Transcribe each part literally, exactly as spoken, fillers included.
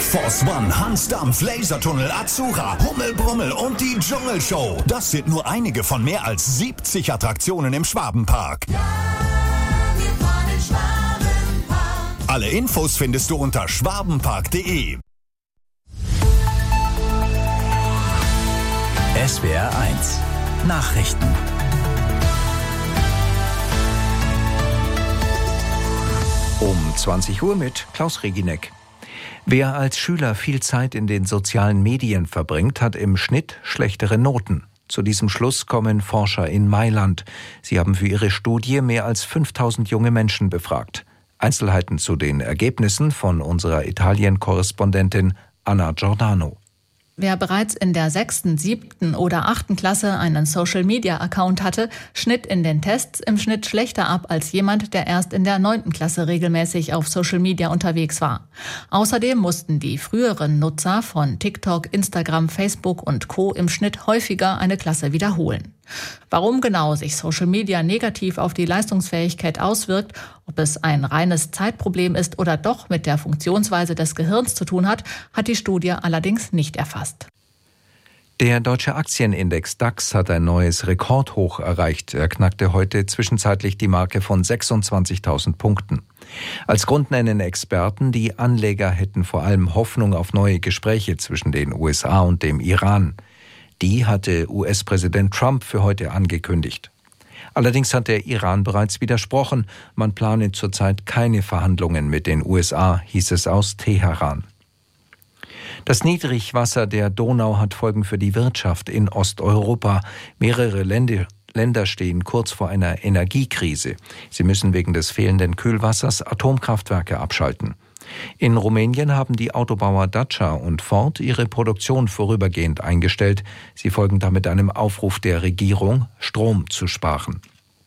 Force One, Hansdampf, Lasertunnel, Azura, Hummelbrummel und die Dschungelshow. Das sind nur einige von mehr als siebzig Attraktionen im Schwabenpark. Ja, wir fahren in Schwabenpark. Alle Infos findest du unter schwabenpark punkt de. S W R eins Nachrichten. Um zwanzig Uhr mit Klaus Regineck. Wer als Schüler viel Zeit in den sozialen Medien verbringt, hat im Schnitt schlechtere Noten. Zu diesem Schluss kommen Forscher in Mailand. Sie haben für ihre Studie mehr als fünftausend junge Menschen befragt. Einzelheiten zu den Ergebnissen von unserer Italien-Korrespondentin Anna Giordano. Wer bereits in der sechsten, siebten oder achten Klasse einen Social-Media-Account hatte, schnitt in den Tests im Schnitt schlechter ab als jemand, der erst in der neunten Klasse regelmäßig auf Social Media unterwegs war. Außerdem mussten die früheren Nutzer von TikTok, Instagram, Facebook und Co. im Schnitt häufiger eine Klasse wiederholen. Warum genau sich Social Media negativ auf die Leistungsfähigkeit auswirkt, ob es ein reines Zeitproblem ist oder doch mit der Funktionsweise des Gehirns zu tun hat, hat die Studie allerdings nicht erfasst. Der deutsche Aktienindex DAX hat ein neues Rekordhoch erreicht. Er knackte heute zwischenzeitlich die Marke von sechsundzwanzigtausend Punkten. Als Grund nennen Experten, die Anleger hätten vor allem Hoffnung auf neue Gespräche zwischen den U S A und dem Iran. Die hatte U S-Präsident Trump für heute angekündigt. Allerdings hat der Iran bereits widersprochen. Man plane zurzeit keine Verhandlungen mit den U S A, hieß es aus Teheran. Das Niedrigwasser der Donau hat Folgen für die Wirtschaft in Osteuropa. Mehrere Länder, Länder stehen kurz vor einer Energiekrise. Sie müssen wegen des fehlenden Kühlwassers Atomkraftwerke abschalten. In Rumänien haben die Autobauer Dacia und Ford ihre Produktion vorübergehend eingestellt. Sie folgen damit einem Aufruf der Regierung, Strom zu sparen.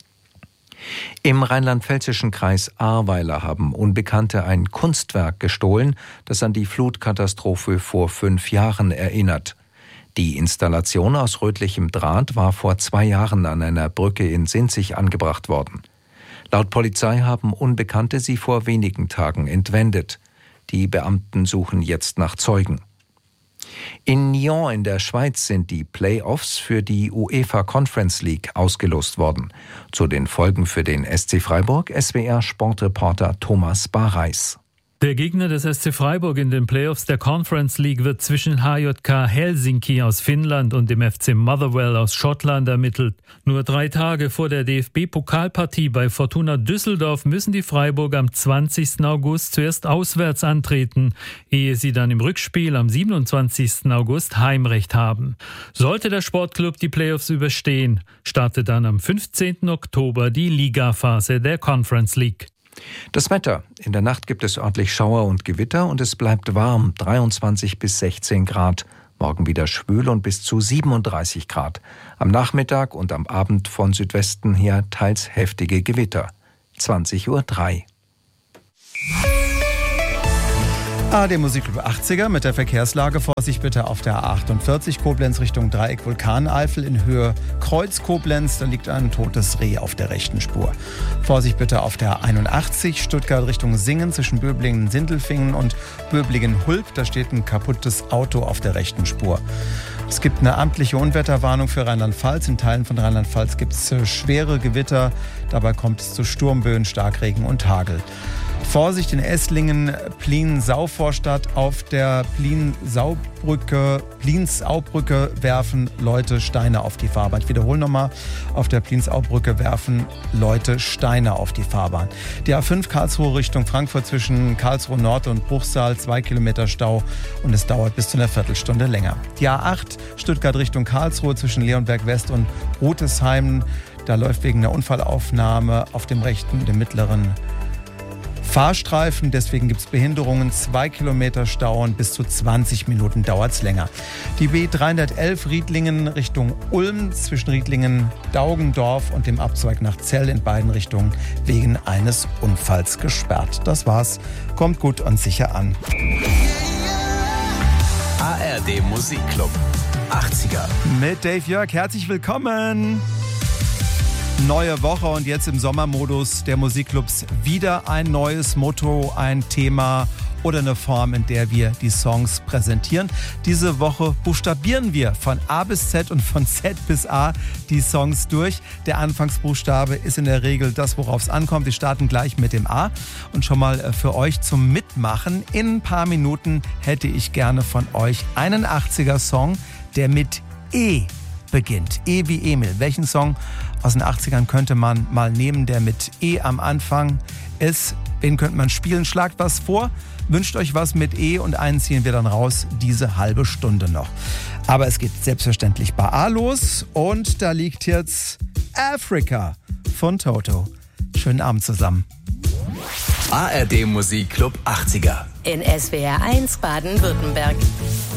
Im rheinland-pfälzischen Kreis Ahrweiler haben Unbekannte ein Kunstwerk gestohlen, das an die Flutkatastrophe vor fünf Jahren erinnert. Die Installation aus rötlichem Draht war vor zwei Jahren an einer Brücke in Sinzig angebracht worden. Laut Polizei haben Unbekannte sie vor wenigen Tagen entwendet. Die Beamten suchen jetzt nach Zeugen. In Nyon in der Schweiz sind die Playoffs für die UEFA Conference League ausgelost worden. Zu den Folgen für den S C Freiburg S W R-Sportreporter Thomas Bareis. Der Gegner des S C Freiburg in den Playoffs der Conference League wird zwischen H J K Helsinki aus Finnland und dem F C Motherwell aus Schottland ermittelt. Nur drei Tage vor der D F B-Pokalpartie bei Fortuna Düsseldorf müssen die Freiburger am zwanzigsten August zuerst auswärts antreten, ehe sie dann im Rückspiel am siebenundzwanzigsten August Heimrecht haben. Sollte der Sportclub die Playoffs überstehen, startet dann am fünfzehnten Oktober die Ligaphase der Conference League. Das Wetter. In der Nacht gibt es örtlich Schauer und Gewitter und es bleibt warm, dreiundzwanzig bis sechzehn Grad. Morgen wieder schwül und bis zu siebenunddreißig Grad. Am Nachmittag und am Abend von Südwesten her teils heftige Gewitter. zwanzig Uhr drei. A R D Musikclub achtziger mit der Verkehrslage. Vorsicht bitte auf der A achtundvierzig Koblenz Richtung Dreieck Vulkaneifel in Höhe Kreuz Koblenz. Da liegt ein totes Reh auf der rechten Spur. Vorsicht bitte auf der einundachtzig Stuttgart Richtung Singen zwischen Böblingen-Sindelfingen und Böblingen-Hulb. Da steht ein kaputtes Auto auf der rechten Spur. Es gibt eine amtliche Unwetterwarnung für Rheinland-Pfalz. In Teilen von Rheinland-Pfalz gibt es schwere Gewitter. Dabei kommt es zu Sturmböen, Starkregen und Hagel. Vorsicht in Esslingen, Plien-Sauvorstadt. Auf der Plien-Saubrücke, Pliensaubrücke werfen Leute Steine auf die Fahrbahn. Ich wiederhole nochmal, auf der Pliensaubrücke werfen Leute Steine auf die Fahrbahn. Die A fünf Karlsruhe Richtung Frankfurt zwischen Karlsruhe Nord und Bruchsal, zwei Kilometer Stau und es dauert bis zu einer Viertelstunde länger. Die A acht Stuttgart Richtung Karlsruhe zwischen Leonberg West und Rotesheim, da läuft wegen einer Unfallaufnahme auf dem rechten und dem mittleren Fahrstreifen, deswegen gibt es Behinderungen, zwei Kilometer Stau und bis zu zwanzig Minuten dauert es länger. Die B dreihundertelf Riedlingen Richtung Ulm zwischen Riedlingen-Daugendorf und dem Abzweig nach Zell in beiden Richtungen wegen eines Unfalls gesperrt. Das war's. Kommt gut und sicher an. A R D Musikclub achtziger. Mit Dave Jörg, herzlich willkommen. Neue Woche und jetzt im Sommermodus der Musikclubs wieder ein neues Motto, ein Thema. oder eine Form, in der wir die Songs präsentieren. Diese Woche buchstabieren wir von A bis Z und von Z bis A die Songs durch. Der Anfangsbuchstabe ist in der Regel das, worauf es ankommt. Wir starten gleich mit dem A. Und schon mal für euch zum Mitmachen. In ein paar Minuten hätte ich gerne von euch einen achtziger-Song, der mit E beginnt. E wie Emil. Welchen Song aus den achtzigern könnte man mal nehmen, der mit E am Anfang ist? Wen könnte man spielen? Schlagt was vor, wünscht euch was mit E und einen ziehen wir dann raus, diese halbe Stunde noch. Aber es geht selbstverständlich bei A los und da liegt jetzt Africa von Toto. Schönen Abend zusammen. A R D Musikclub achtziger. In S W R eins Baden-Württemberg.